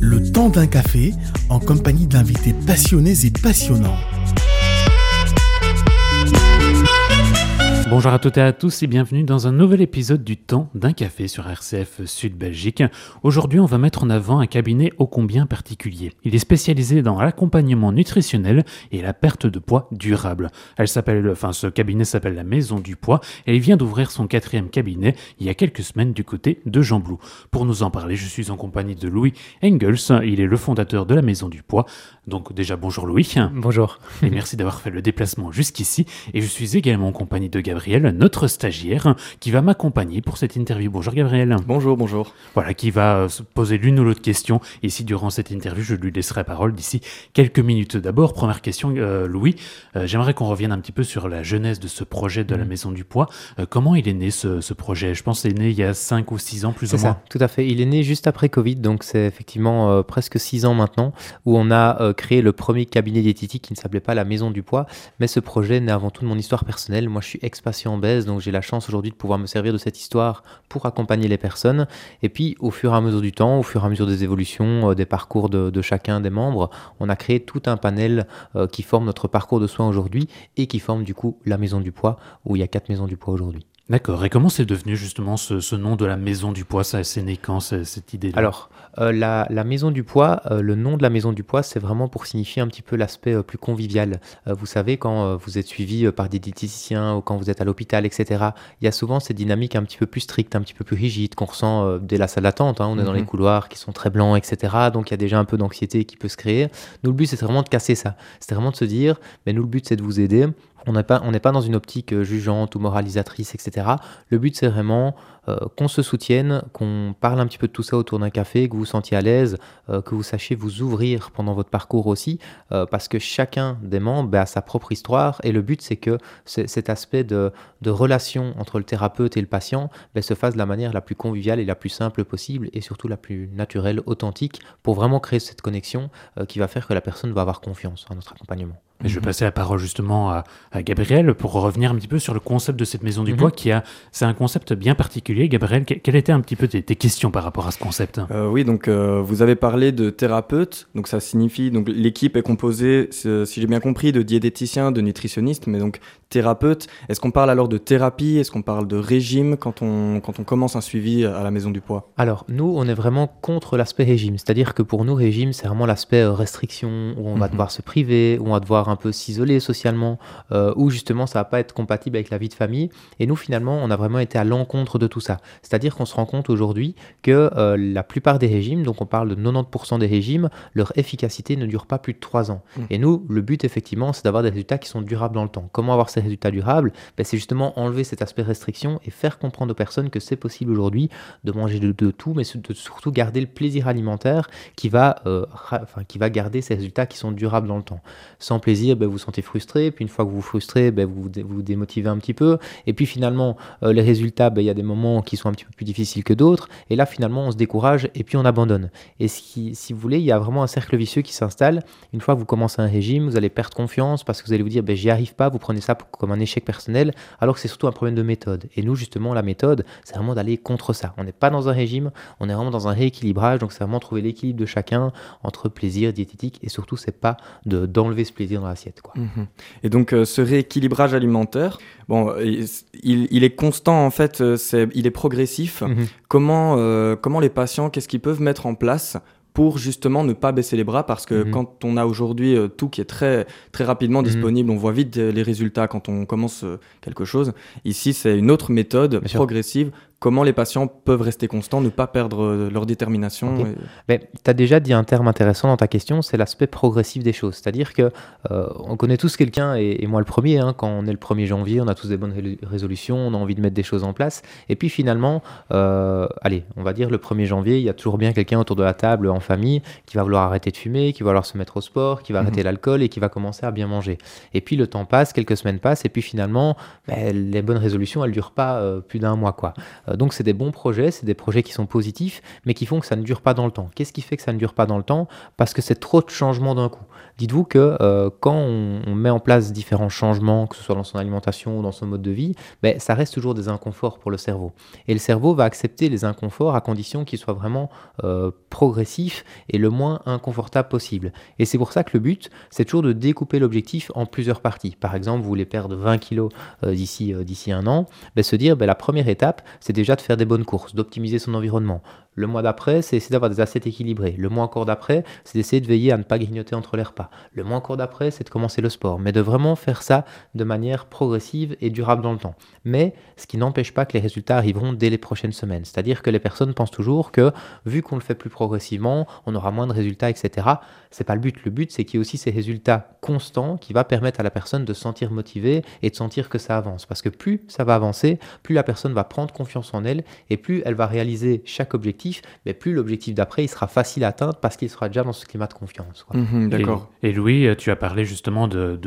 Le temps d'un café en compagnie d'invités passionnés et passionnants. Bonjour à toutes et à tous et bienvenue dans un nouvel épisode du Temps d'un café sur RCF Sud Belgique. Aujourd'hui, on va mettre en avant un cabinet ô combien particulier. Il est spécialisé dans l'accompagnement nutritionnel et la perte de poids durable. Ce cabinet s'appelle la Maison du Poids et il vient d'ouvrir son 4e cabinet il y a quelques semaines du côté de Gembloux. Pour nous en parler, je suis en compagnie de Louis Engels. Il est le fondateur de la Maison du Poids. Donc déjà, bonjour Louis. Bonjour. Et merci d'avoir fait le déplacement jusqu'ici. Et je suis également en compagnie de Gabriel, notre stagiaire, qui va m'accompagner pour cette interview. Bonjour Gabriel. Bonjour. Voilà, qui va se poser l'une ou l'autre question. Ici, durant cette interview, je lui laisserai la parole d'ici quelques minutes. D'abord, première question, Louis. J'aimerais qu'on revienne un petit peu sur la genèse de ce projet de la Maison du Poids. Comment il est né ce projet ? Je pense qu'il est né il y a 5 ou 6 ans, plus ou moins. C'est ça, tout à fait. Il est né juste après Covid, donc c'est effectivement presque 6 ans maintenant, où on a créé le premier cabinet diététique qui ne s'appelait pas la Maison du Poids, mais ce projet naît avant tout de mon histoire personnelle. Moi, je suis ex-patient obèse, donc j'ai la chance aujourd'hui de pouvoir me servir de cette histoire pour accompagner les personnes. Et puis, au fur et à mesure du temps, au fur et à mesure des évolutions, des parcours de chacun des membres, on a créé tout un panel qui forme notre parcours de soins aujourd'hui et qui forme du coup la Maison du Poids, où il y a 4 maisons du poids aujourd'hui. D'accord. Et comment c'est devenu justement ce nom de la Maison du Poids ? Ça c'est né quand, cette idée-là ? Alors, la Maison du Poids, le nom de la Maison du Poids, c'est vraiment pour signifier un petit peu l'aspect plus convivial. Vous savez, quand vous êtes suivi par des diététiciens ou quand vous êtes à l'hôpital, etc., il y a souvent cette dynamique un petit peu plus stricte, un petit peu plus rigide qu'on ressent dès la salle d'attente. On est dans les couloirs qui sont très blancs, etc. Donc, il y a déjà un peu d'anxiété qui peut se créer. Nous, le but, c'est vraiment de casser ça. C'est vraiment de se dire, mais nous, le but, c'est de vous aider. On n'est pas dans une optique jugeante ou moralisatrice, etc. Le but, c'est vraiment qu'on se soutienne, qu'on parle un petit peu de tout ça autour d'un café, que vous vous sentiez à l'aise, que vous sachiez vous ouvrir pendant votre parcours aussi, parce que chacun des membres a sa propre histoire. Et le but, c'est que cet aspect de relation entre le thérapeute et le patient se fasse de la manière la plus conviviale et la plus simple possible, et surtout la plus naturelle, authentique, pour vraiment créer cette connexion qui va faire que la personne va avoir confiance en notre accompagnement. Et je vais passer la parole justement à Gabriel pour revenir un petit peu sur le concept de cette Maison du Poids c'est un concept bien particulier. Gabriel, quelles étaient un petit peu tes questions par rapport à ce concept ? Oui, donc vous avez parlé de thérapeute, donc ça signifie, donc l'équipe est composée, si j'ai bien compris, de diététiciens, de nutritionnistes, mais donc thérapeute. Est-ce qu'on parle alors de thérapie ? Est-ce qu'on parle de régime quand on commence un suivi à la Maison du Poids ? Alors, nous, on est vraiment contre l'aspect régime. C'est-à-dire que pour nous, régime, c'est vraiment l'aspect restriction, où on va devoir se priver, où on va devoir un peu s'isoler socialement, où justement, ça va pas être compatible avec la vie de famille. Et nous, finalement, on a vraiment été à l'encontre de tout ça. C'est-à-dire qu'on se rend compte aujourd'hui que la plupart des régimes, donc on parle de 90% des régimes, leur efficacité ne dure pas plus de 3 ans. Et nous, le but, effectivement, c'est d'avoir des résultats qui sont durables dans le temps. Comment avoir ces résultats durables ? C'est justement enlever cet aspect restriction et faire comprendre aux personnes que c'est possible aujourd'hui de manger de tout, mais de surtout garder le plaisir alimentaire qui va garder ces résultats qui sont durables dans le temps. Sans plaisir, vous vous sentez frustré, puis une fois que vous vous frustrez, vous vous démotivez un petit peu, et puis finalement, les résultats, il y a des moments qui sont un petit peu plus difficiles que d'autres, et là finalement on se décourage et puis on abandonne. Et si vous voulez, il y a vraiment un cercle vicieux qui s'installe. Une fois que vous commencez un régime, vous allez perdre confiance parce que vous allez vous dire j'y arrive pas, vous prenez ça comme un échec personnel, alors que c'est surtout un problème de méthode. Et nous justement, la méthode, c'est vraiment d'aller contre ça. On n'est pas dans un régime, on est vraiment dans un rééquilibrage, donc c'est vraiment trouver l'équilibre de chacun entre plaisir, diététique, et surtout c'est pas d'enlever ce plaisir dans l'assiette, quoi. Et donc ce rééquilibrage alimentaire, il est constant en fait, il est progressif. Comment les patients, qu'est-ce qu'ils peuvent mettre en place pour justement ne pas baisser les bras, parce que quand on a aujourd'hui tout qui est très, très rapidement disponible, on voit vite les résultats quand on commence quelque chose. Ici, c'est une autre méthode progressive. Comment les patients peuvent rester constants, ne pas perdre leur détermination. Tu as déjà dit un terme intéressant dans ta question, c'est l'aspect progressif des choses. C'est-à-dire que on connaît tous quelqu'un, et moi le premier, quand on est le 1er janvier, on a tous des bonnes résolutions, on a envie de mettre des choses en place. Et puis finalement, on va dire le 1er janvier, il y a toujours bien quelqu'un autour de la table en famille qui va vouloir arrêter de fumer, qui va vouloir se mettre au sport, qui va arrêter l'alcool et qui va commencer à bien manger. Et puis le temps passe, quelques semaines passent, et puis finalement, les bonnes résolutions, elles ne durent pas plus d'1 mois, quoi. Donc c'est des bons projets, c'est des projets qui sont positifs, mais qui font que ça ne dure pas dans le temps. Qu'est-ce qui fait que ça ne dure pas dans le temps? Parce que c'est trop de changements d'un coup. Dites-vous que quand on met en place différents changements, que ce soit dans son alimentation ou dans son mode de vie, ça reste toujours des inconforts pour le cerveau. Et le cerveau va accepter les inconforts à condition qu'ils soient vraiment progressifs et le moins inconfortables possible. Et c'est pour ça que le but, c'est toujours de découper l'objectif en plusieurs parties. Par exemple, vous voulez perdre 20 kilos d'ici un an, se dire la première étape, c'est déjà de faire des bonnes courses, d'optimiser son environnement. Le mois d'après, c'est essayer d'avoir des assiettes équilibrées. Le mois encore d'après, c'est d'essayer de veiller à ne pas grignoter entre les repas. Le mois encore d'après, c'est de commencer le sport. Mais de vraiment faire ça de manière progressive et durable dans le temps. Mais ce qui n'empêche pas que les résultats arriveront dès les prochaines semaines. C'est-à-dire que les personnes pensent toujours que, vu qu'on le fait plus progressivement, on aura moins de résultats, etc. C'est pas le but. Le but, c'est qu'il y ait aussi ces résultats constants qui va permettre à la personne de se sentir motivée et de sentir que ça avance. Parce que plus ça va avancer, plus la personne va prendre confiance en elle et plus elle va réaliser chaque objectif, mais plus l'objectif d'après il sera facile à atteindre parce qu'il sera déjà dans ce climat de confiance. D'accord. Et Louis, tu as parlé justement de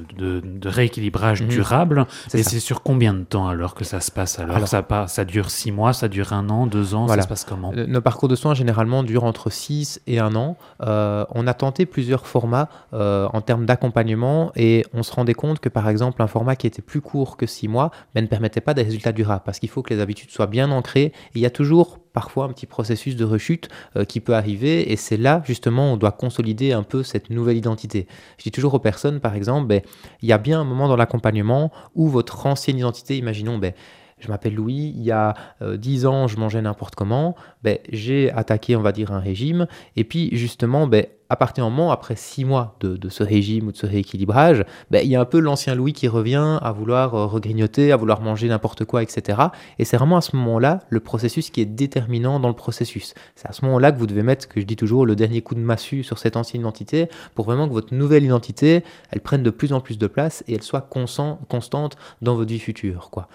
rééquilibrage durable. C'est sur combien de temps alors que ça se passe alors ça dure 6 mois, ça dure 1 an, 2 ans, ça se passe comment? Nos parcours de soins généralement durent entre 6 et 1 an. On a tenté plusieurs formats en termes d'accompagnement et on se rendait compte que par exemple un format qui était plus court que 6 mois ne permettait pas des résultats durables parce qu'il faut que les habitudes soient bien ancrées et il y a toujours parfois un petit processus de rechute qui peut arriver et c'est là justement on doit consolider un peu cette nouvelle identité. Je dis toujours aux personnes par exemple, il y a bien un moment dans l'accompagnement où votre ancienne identité, imaginons je m'appelle Louis, il y a 10 ans je mangeais n'importe comment, j'ai attaqué on va dire un régime et puis justement à partir du moment, après 6 mois de ce régime ou de ce rééquilibrage, il y a un peu l'ancien Louis qui revient à vouloir regrignoter, à vouloir manger n'importe quoi, etc. Et c'est vraiment à ce moment-là, le processus qui est déterminant dans le processus. C'est à ce moment-là que vous devez mettre, ce que je dis toujours, le dernier coup de massue sur cette ancienne identité pour vraiment que votre nouvelle identité, elle prenne de plus en plus de place et elle soit constante dans votre vie future, quoi.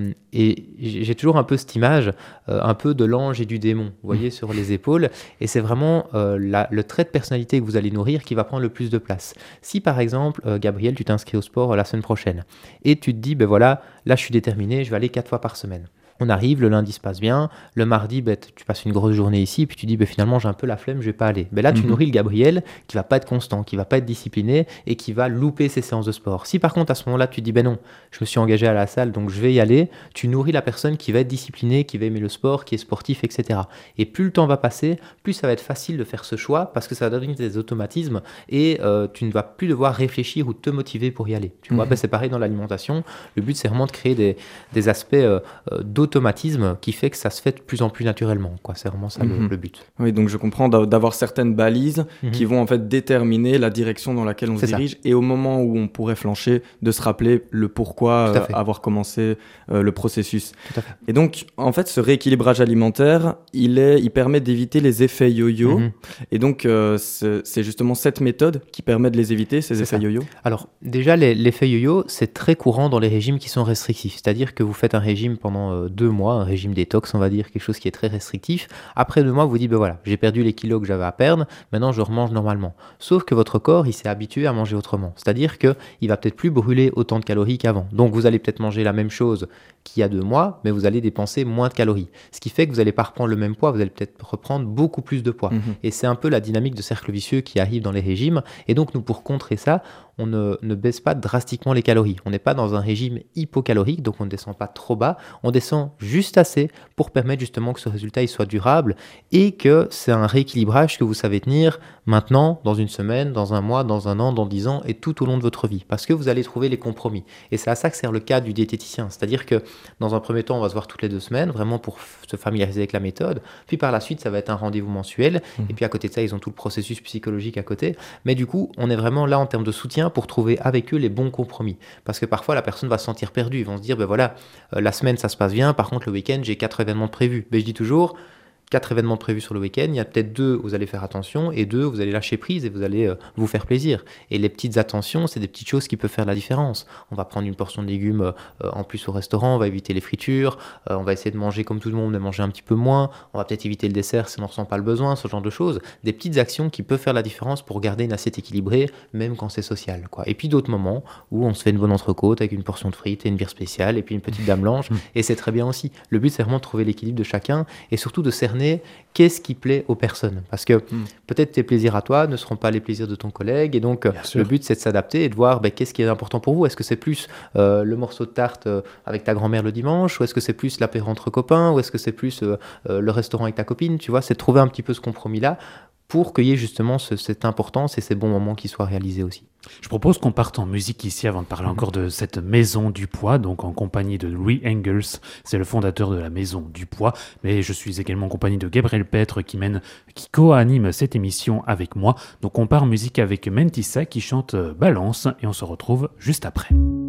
Et j'ai toujours un peu cette image, un peu de l'ange et du démon, vous voyez, sur les épaules. Et c'est vraiment le trait de personnalité que vous allez nourrir qui va prendre le plus de place. Si par exemple, Gabriel, tu t'inscris au sport la semaine prochaine et tu te dis, là je suis déterminé, je vais aller 4 fois par semaine. On arrive, le lundi se passe bien, le mardi, tu passes une grosse journée ici, puis tu dis, finalement, j'ai un peu la flemme, je vais pas aller. Là, tu nourris le Gabriel qui va pas être constant, qui va pas être discipliné et qui va louper ses séances de sport. Si par contre, à ce moment-là, tu dis, non, je me suis engagé à la salle, donc je vais y aller, tu nourris la personne qui va être disciplinée, qui va aimer le sport, qui est sportif, etc. Et plus le temps va passer, plus ça va être facile de faire ce choix parce que ça va devenir des automatismes et tu ne vas plus devoir réfléchir ou te motiver pour y aller. Tu vois, c'est pareil dans l'alimentation. Le but, c'est vraiment de créer des aspects d'automatisme qui fait que ça se fait de plus en plus naturellement, quoi. C'est vraiment ça le but. Oui, donc je comprends d'avoir certaines balises qui vont en fait déterminer la direction dans laquelle on se dirige et au moment où on pourrait flancher, de se rappeler le pourquoi avoir commencé le processus. Tout à fait. Et donc, en fait, ce rééquilibrage alimentaire, il permet d'éviter les effets yo-yo. Et donc, c'est justement cette méthode qui permet de les éviter, ces effets yo-yo. Alors, déjà, l'effet yo-yo, c'est très courant dans les régimes qui sont restrictifs. C'est-à-dire que vous faites un régime pendant 2 mois, un régime détox, on va dire, quelque chose qui est très restrictif. Après 2 mois, vous dites, j'ai perdu les kilos que j'avais à perdre, maintenant je remange normalement. Sauf que votre corps, il s'est habitué à manger autrement. C'est-à-dire qu'il va peut-être plus brûler autant de calories qu'avant. Donc vous allez peut-être manger la même chose qu'il y a 2 mois, mais vous allez dépenser moins de calories. Ce qui fait que vous n'allez pas reprendre le même poids, vous allez peut-être reprendre beaucoup plus de poids. Et c'est un peu la dynamique de cercle vicieux qui arrive dans les régimes. Et donc nous, pour contrer ça, on ne baisse pas drastiquement les calories. On n'est pas dans un régime hypocalorique, donc on ne descend pas trop bas. On descend juste assez pour permettre justement que ce résultat il soit durable et que c'est un rééquilibrage que vous savez tenir maintenant, dans une semaine, dans un mois, dans un an, dans 10 ans et tout au long de votre vie. Parce que vous allez trouver les compromis. Et c'est à ça que sert le cas du diététicien. C'est-à-dire que dans un premier temps, on va se voir toutes les 2 semaines, vraiment pour se familiariser avec la méthode. Puis par la suite, ça va être un rendez-vous mensuel. Et puis à côté de ça, ils ont tout le processus psychologique à côté. Mais du coup, on est vraiment là en termes de soutien pour trouver avec eux les bons compromis. Parce que parfois, la personne va se sentir perdue. Ils vont se dire, la semaine, ça se passe bien. Par contre, le week-end, j'ai 4 événements de prévus. Je dis toujours, 4 événements prévus sur le week-end, il y a peut-être 2 où vous allez faire attention et 2 où vous allez lâcher prise et vous allez vous faire plaisir. Et les petites attentions, c'est des petites choses qui peuvent faire la différence. On va prendre une portion de légumes en plus au restaurant, on va éviter les fritures, on va essayer de manger comme tout le monde, mais manger un petit peu moins, on va peut-être éviter le dessert si on n'en ressent pas le besoin, ce genre de choses. Des petites actions qui peuvent faire la différence pour garder une assiette équilibrée, même quand c'est social, quoi. Et puis d'autres moments où on se fait une bonne entrecôte avec une portion de frites et une bière spéciale et puis une petite dame blanche, et c'est très bien aussi. Le but, c'est vraiment de trouver l'équilibre de chacun et surtout de cerner qu'est-ce qui plaît aux personnes. Parce que peut-être tes plaisirs à toi ne seront pas les plaisirs de ton collègue. Et donc, le but, c'est de s'adapter et de voir qu'est-ce qui est important pour vous. Est-ce que c'est plus le morceau de tarte avec ta grand-mère le dimanche, ou est-ce que c'est plus l'apéro entre copains, ou est-ce que c'est plus le restaurant avec ta copine, tu vois. C'est de trouver un petit peu ce compromis-là pour qu'il y ait justement cette importance et ces bons moments qui soient réalisés aussi. Je propose qu'on parte en musique ici avant de parler encore de cette Maison du Poids, donc en compagnie de Louis Engels, c'est le fondateur de la Maison du Poids, mais je suis également en compagnie de Gabriel Petre qui co-anime cette émission avec moi. Donc on part en musique avec Mentissa qui chante Balance et on se retrouve juste après.